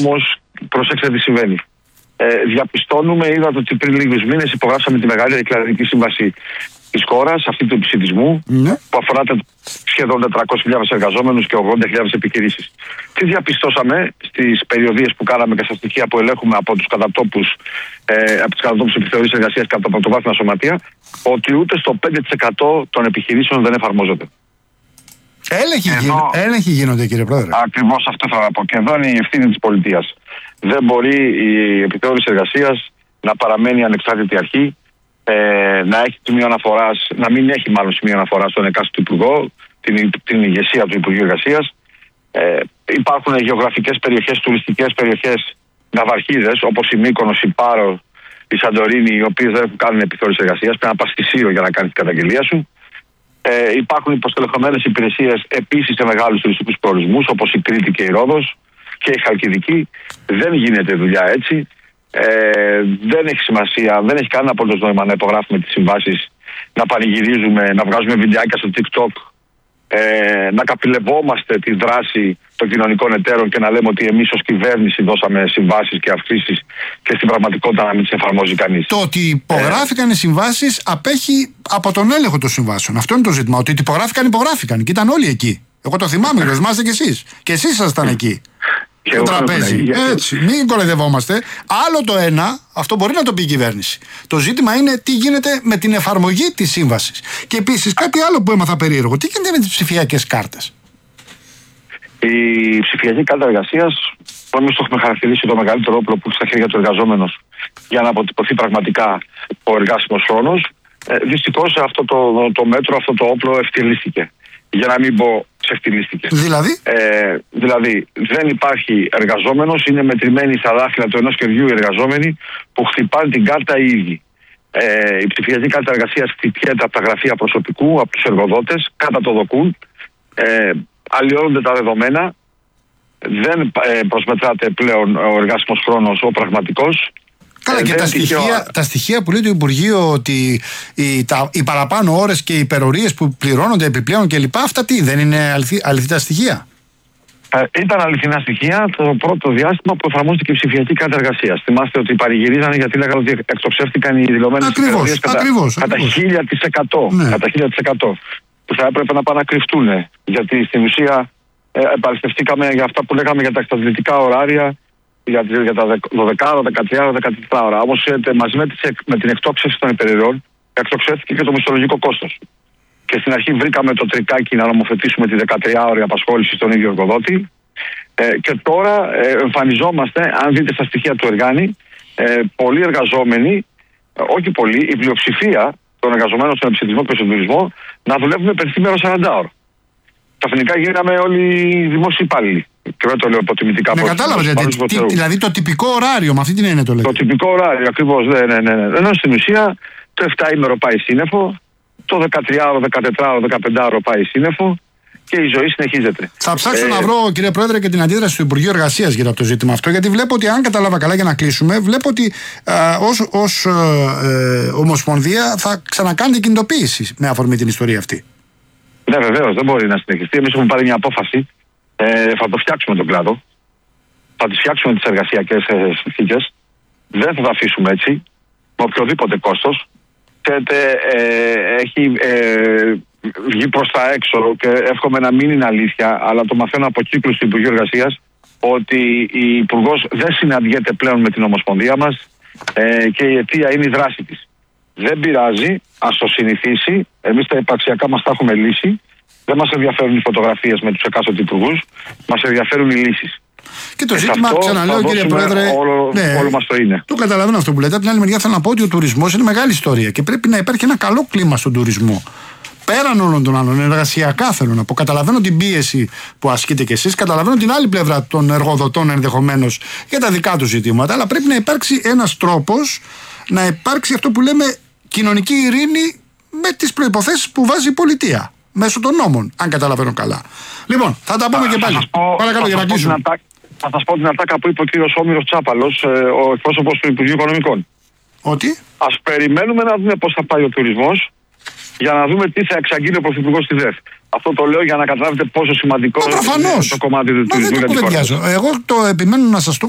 Όμως, προσέξτε τι συμβαίνει. Διαπιστώνουμε, είδατε ότι πριν λίγους μήνες υπογράψαμε τη μεγαλύτερη κλαδική σύμβαση της χώρας, αυτή του επισιτισμού, που αφορά σχεδόν 400.000 εργαζόμενους και 80.000 επιχειρήσεις. Τι διαπιστώσαμε στις περιοδίες που κάναμε και στα στοιχεία που ελέγχουμε από τους κατατόπους, από τις κατατόπους επιθεωρήσεις εργασίας και από τα πρωτοβάθμια σωματεία, ότι ούτε στο 5% των επιχειρήσεων δεν εφαρμόζονται. Έλεγχοι γίνονται, κύριε Πρόεδρε. Ακριβώς αυτό θα πω. Και εδώ είναι η ευθύνη της πολιτείας. Δεν μπορεί η επιθεώρηση εργασίας να παραμένει ανεξάρτητη αρχή, να έχει σημείο αναφοράς, να μην έχει μάλλον σημείο αναφοράς στον εκάστοτε υπουργό, την ηγεσία του Υπουργείου Εργασίας. Υπάρχουν γεωγραφικές περιοχές, τουριστικές περιοχές, ναυαρχίδες, όπως η Μύκονος, η Πάρο, η Σαντορίνη, οι οποίες δεν κάνουν επιθεώρηση εργασίας. Πρέπει να πας στη Σύρο για να κάνεις την καταγγελία σου. Υπάρχουν υποστελεχωμένες υπηρεσίες επίσης σε μεγάλους τουριστικούς προορισμούς, όπως η Κρήτη και η Ρόδος και η Χαλκιδική. Δεν γίνεται δουλειά έτσι. Δεν έχει σημασία, δεν έχει κανένα απολύτως νόημα να υπογράφουμε τις συμβάσεις, να πανηγυρίζουμε, να βγάζουμε βιντεάκια στο TikTok, να καπηλευόμαστε τη δράση των κοινωνικών εταίρων και να λέμε ότι εμείς ως κυβέρνηση δώσαμε συμβάσεις και αυξήσεις και στην πραγματικότητα να μην τις εφαρμόζει κανείς. Το ότι υπογράφηκαν οι συμβάσεις απέχει από τον έλεγχο των συμβάσεων. Αυτό είναι το ζήτημα. Ότι υπογράφηκαν και ήταν όλοι εκεί. Εγώ το θυμάμαι, το θυμάστε κι εσείς. Και εσείς ήσασταν εκεί. Το τραπέζι. Έτσι. Μην κοροϊδευόμαστε. Άλλο το ένα, αυτό μπορεί να το πει η κυβέρνηση. Το ζήτημα είναι τι γίνεται με την εφαρμογή της σύμβασης. Και επίσης κάτι άλλο που έμαθα περίεργο. Τι γίνεται με τις ψηφιακές κάρτες? Η ψηφιακή κάρτα εργασίας, εμείς το έχουμε χαρακτηρίσει το μεγαλύτερο όπλο που έχει στα χέρια του εργαζόμενος για να αποτυπωθεί πραγματικά ο εργάσιμος χρόνος. Δυστυχώς αυτό το μέτρο, αυτό το όπλο ευτελίστηκε. Για να μην πω ξεφτυλίστηκε. Δηλαδή, δεν υπάρχει εργαζόμενος, είναι μετρημένοι στα δάχτυλα του ενός χεριού οι εργαζόμενοι που χτυπάνε την κάρτα οι ίδιοι. Η ψηφιακή κάρτα εργασίας χτυπιέται από τα γραφεία προσωπικού, από τους εργοδότες, κατατοδοκούν, αλλοιώνονται τα δεδομένα, δεν προσμετράται πλέον ο εργάσιμος χρόνος, ο πραγματικός. Καλά, και τα στοιχεία που λέει το Υπουργείο ότι οι παραπάνω ώρες και οι υπερορίες που πληρώνονται επιπλέον κλπ. Αυτά τι, δεν είναι αληθινά στοιχεία? Ήταν αληθινά στοιχεία το πρώτο διάστημα που εφαρμόστηκε η ψηφιακή κάρτα εργασίας. Θυμάστε ότι παρηγυρίζανε γιατί λέγανε ότι εκτοξεύτηκαν οι δηλωμένες υπερορίες κατά 1000%. Ναι. Κατά 1000%. Που θα έπρεπε να πάνε να κρυφτούν. Γιατί στην ουσία επαληθευτήκαμε για αυτά που λέγαμε για τα εξαντλητικά ωράρια. Για τα 12, 13, 14 ώρα. Όμως μαζί με την εκτόξευση των υπερηριών εκτοξεύτηκε και το μισθολογικό κόστος. Και στην αρχή βρήκαμε το τρικάκι να νομοθετήσουμε τη 13ωρη απασχόληση στον ίδιο εργοδότη. Και τώρα εμφανιζόμαστε, αν δείτε στα στοιχεία του Εργάνη, πολλοί εργαζόμενοι, όχι πολλοί, η πλειοψηφία των εργαζομένων στον επισιτισμό και στον τουρισμό να δουλεύουμε πενθήμερο 40ωρο. Ξαφνικά γίναμε όλοι δημόσιοι υπάλληλοι. Και δεν το λέω υποτιμητικά. Ναι, κατάλαβα. Δηλαδή το τυπικό ωράριο, με αυτή την έννοια το λέω. Το τυπικό ωράριο, ακριβώς. Ναι. Ενώ στην ουσία το 7ήμερο πάει σύννεφο, το 13ωρο, 14ωρο, 15ωρο πάει σύννεφο και η ζωή συνεχίζεται. Θα ψάξω να βρω, κύριε Πρόεδρε, και την αντίδραση του Υπουργείου Εργασίας για το ζήτημα αυτό, γιατί βλέπω ότι, αν κατάλαβα καλά για να κλείσουμε, βλέπω ότι ως Ομοσπονδία θα ξανακάνετε κινητοποίηση με αφορμή την ιστορία αυτή. Ναι, βεβαίως, δεν μπορεί να συνεχιστεί. Εμείς έχουμε πάρει μια απόφαση. Θα το φτιάξουμε τον κλάδο. Θα τις φτιάξουμε τις εργασιακές συνθήκες. Δεν θα τα αφήσουμε έτσι, με οποιοδήποτε κόστος. Έχει βγει προς τα έξω και εύχομαι να μην είναι αλήθεια, αλλά το μαθαίνω από κύκλους του Υπουργείου Εργασίας, ότι η Υπουργός δεν συναντιέται πλέον με την Ομοσπονδία μας και η αιτία είναι η δράση της. Δεν πειράζει, ας το συνηθίσει. Εμείς τα υπαρξιακά μας τα έχουμε λύσει. Δεν μας ενδιαφέρουν οι φωτογραφίες με τους εκάστοτε υπουργούς, μας ενδιαφέρουν οι λύσεις. Και το ζήτημα, ξαναλέω, κύριε Πρόεδρε, όλο μας το είναι. Το καταλαβαίνω αυτό που λέτε. Από την άλλη μεριά θέλω να πω ότι ο τουρισμός είναι μεγάλη ιστορία και πρέπει να υπάρχει ένα καλό κλίμα στον τουρισμό. Πέραν όλων των άλλων, εργασιακά θέλω να πω. Καταλαβαίνω την πίεση που ασκείτε κι εσείς, καταλαβαίνω την άλλη πλευρά των εργοδοτών ενδεχομένως για τα δικά του ζητήματα, αλλά πρέπει να υπάρξει ένας τρόπος να υπάρξει αυτό που λέμε κοινωνική ειρήνη με τις προϋποθέσεις που βάζει η πολιτεία. Μέσω των νόμων, αν καταλαβαίνω καλά. Λοιπόν, θα τα πούμε και πάλι. Παρακαλώ, για να κλείσουμε. Θα σας πω την ατάκα που είπε ο κύριος Όμηρος Τσάπαλος, ο εκπρόσωπος του Υπουργείου Οικονομικών. Ότι? Ας περιμένουμε να δούμε πώς θα πάει ο τουρισμός, για να δούμε τι θα εξαγγείλει ο Πρωθυπουργός στη ΔΕΘ. Αυτό το λέω για να καταλάβετε πόσο σημαντικό είναι το κομμάτι του τουρισμού. Δεν το κουβεντιάζω. Εγώ το επιμένω να σας το